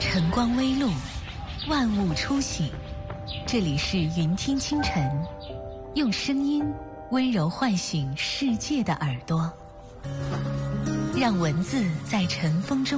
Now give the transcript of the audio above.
晨光微露，万物初醒。这里是云听清晨，用声音温柔唤醒世界的耳朵，让文字在晨风中